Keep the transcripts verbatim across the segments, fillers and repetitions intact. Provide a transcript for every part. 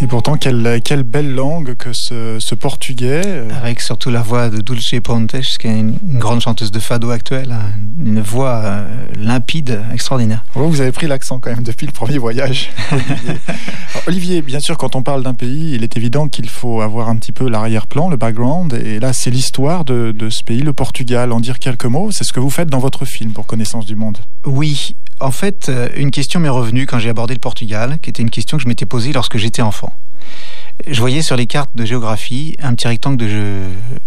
pourtant, quelle, quelle belle langue que ce, ce portugais. Avec surtout la voix de Dulce Pontes, qui est une, une grande chanteuse de fado actuelle. Une voix euh, limpide, extraordinaire. Oh, vous avez pris l'accent quand même depuis le premier voyage. Olivier. Alors, Olivier, bien sûr, quand on parle d'un pays, il est évident qu'il faut avoir un petit peu l'arrière-plan, le background. Et là, c'est l'histoire de, de ce pays, le Portugal. En dire quelques mots, c'est ce que vous faites dans votre film pour Connaissance du Monde. Oui. En fait, une question m'est revenue quand j'ai abordé le Portugal, qui était une question que je m'étais posée lorsque j'étais enfant. Je voyais sur les cartes de géographie un petit rectangle de jeu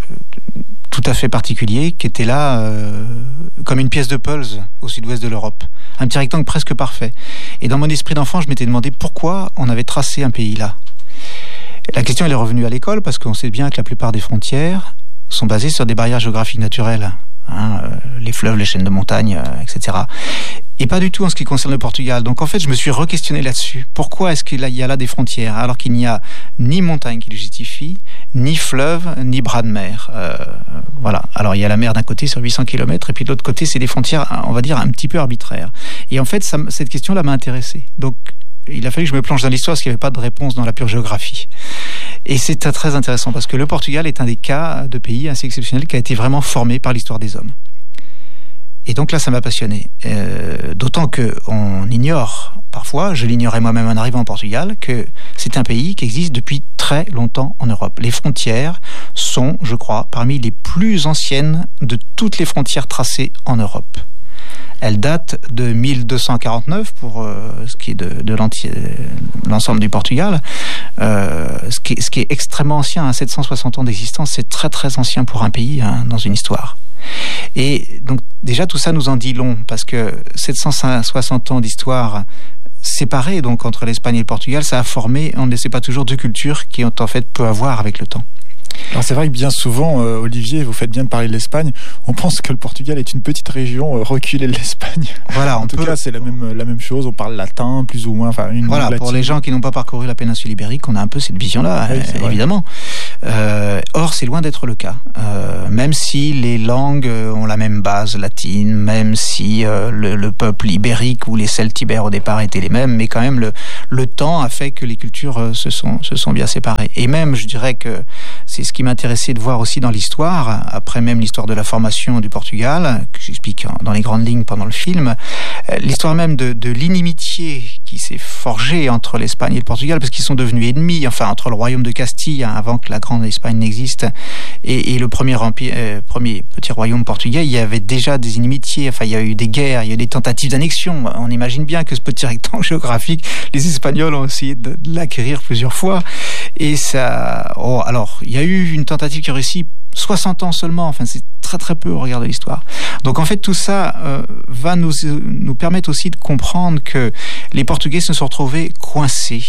tout à fait particulier qui était là euh, comme une pièce de puzzle au sud-ouest de l'Europe. Un petit rectangle presque parfait. Et dans mon esprit d'enfant, je m'étais demandé pourquoi on avait tracé un pays là. La question elle est revenue à l'école parce qu'on sait bien que la plupart des frontières sont basées sur des barrières géographiques naturelles. Hein, euh, les fleuves, les chaînes de montagnes, euh, et cetera. Et pas du tout en ce qui concerne le Portugal. Donc en fait, je me suis re-questionné là-dessus. Pourquoi est-ce qu'il y a là des frontières alors qu'il n'y a ni montagne qui le justifie, ni fleuve, ni bras de mer. euh, Voilà. Alors il y a la mer d'un côté sur huit cents kilomètres et puis de l'autre côté, c'est des frontières, on va dire, un petit peu arbitraires. Et en fait, ça, cette question-là m'a intéressé. Donc il a fallu que je me plonge dans l'histoire parce qu'il n'y avait pas de réponse dans la pure géographie. Et c'est très intéressant parce que le Portugal est un des cas de pays assez exceptionnel qui a été vraiment formé par l'histoire des hommes. Et donc là, ça m'a passionné. Euh, d'autant qu'on ignore, parfois, je l'ignorais moi-même en arrivant au Portugal, que c'est un pays qui existe depuis très longtemps en Europe. Les frontières sont, je crois, parmi les plus anciennes de toutes les frontières tracées en Europe. Elle date de mille deux cent quarante-neuf pour euh, ce qui est de, de l'ensemble du Portugal, euh, ce, qui est, ce qui est extrêmement ancien, hein, sept cent soixante ans d'existence, c'est très très ancien pour un pays, hein, dans une histoire. Et donc déjà tout ça nous en dit long, parce que sept cent soixante ans d'histoire séparée donc entre l'Espagne et le Portugal, ça a formé, on ne sait pas toujours, deux cultures qui ont en fait peu à voir avec le temps. Alors c'est vrai que bien souvent, euh, Olivier, vous faites bien de parler de l'Espagne, on pense que le Portugal est une petite région euh, reculée de l'Espagne. Voilà, en on tout peut... cas, c'est la même, la même chose, on parle latin, plus ou moins. Enfin, une voilà, langue pour latine. les gens qui n'ont pas parcouru la péninsule ibérique, on a un peu cette vision-là, oui, euh, évidemment. Euh, or, c'est loin d'être le cas. Euh, même si les langues ont la même base latine, même si euh, le, le peuple ibérique ou les Celtibères au départ étaient les mêmes, mais quand même, le, le temps a fait que les cultures euh, se, sont, se sont bien séparées. Et même, je dirais que c'est ce qui m'intéressait de voir aussi dans l'histoire, après même l'histoire de la formation du Portugal, que j'explique dans les grandes lignes pendant le film, l'histoire même de, de l'inimitié qui s'est forgée entre l'Espagne et le Portugal, parce qu'ils sont devenus ennemis, enfin entre le royaume de Castille, hein, avant que la grande Espagne n'existe, et, et le premier, empire, euh, premier petit royaume portugais, il y avait déjà des inimitiés, enfin il y a eu des guerres, il y a eu des tentatives d'annexion. On imagine bien que ce petit rectangle géographique, les Espagnols ont essayé de, de l'acquérir plusieurs fois, et ça... Oh, alors, il y a eu une tentative qui a réussi soixante ans seulement, enfin c'est très très peu au regard de l'histoire. Donc en fait tout ça euh, va nous, nous permettre aussi de comprendre que les Portugais se sont retrouvés coincés,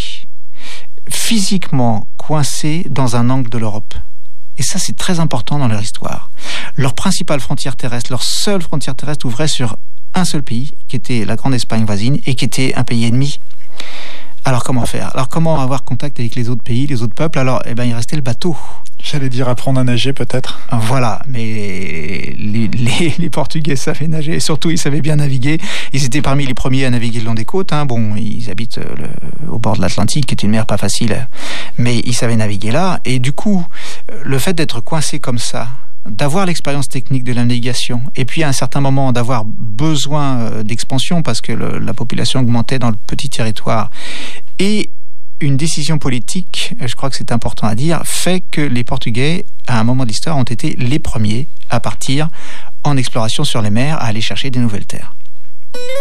physiquement coincés dans un angle de l'Europe. Et ça c'est très important dans leur histoire. Leur principale frontière terrestre, leur seule frontière terrestre ouvrait sur un seul pays, qui était la grande Espagne voisine, et qui était un pays ennemi. Alors comment faire ? Alors comment avoir contact avec les autres pays, les autres peuples ? Alors eh ben, il restait le bateau. J'allais dire apprendre à nager peut-être. Voilà, mais les, les, les Portugais savaient nager, et surtout ils savaient bien naviguer. Ils étaient parmi les premiers à naviguer le long des côtes. Hein. Bon, ils habitent le, au bord de l'Atlantique, qui est une mer pas facile, mais ils savaient naviguer là. Et du coup, le fait d'être coincé comme ça, d'avoir l'expérience technique de la navigation, et puis à un certain moment d'avoir besoin d'expansion parce que le, la population augmentait dans le petit territoire, et une décision politique, je crois que c'est important à dire, fait que les Portugais, à un moment de l'histoire, ont été les premiers à partir en exploration sur les mers, à aller chercher des nouvelles terres.